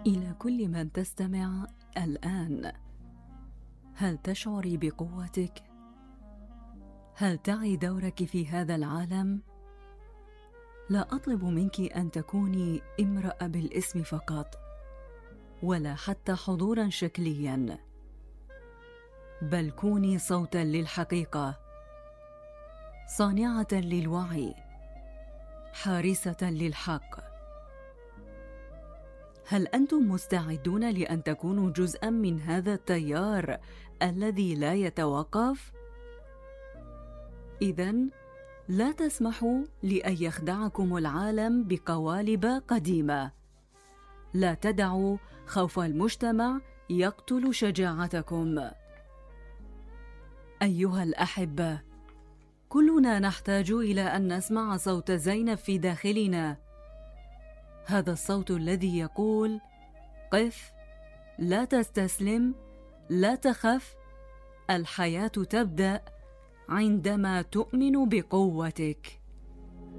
إلى كل من تستمع الآن، هل تشعري بقوتك؟ هل تعي دورك في هذا العالم؟ لا أطلب منك أن تكوني امرأة بالاسم فقط، ولا حتى حضورا شكليا، بل كوني صوتا للحقيقة، صانعة للوعي، حارسة للحق. هل أنتم مستعدون لأن تكونوا جزءا من هذا التيار الذي لا يتوقف؟ إذن لا تسمحوا لأن يخدعكم العالم بقوالب قديمة. لا تدعوا خوف المجتمع يقتل شجاعتكم. أيها الأحبة، كلنا نحتاج إلى أن نسمع صوت زينب في داخلنا، هذا الصوت الذي يقول: قف، لا تستسلم، لا تخف، الحياة تبدأ عندما تؤمن بقوتك.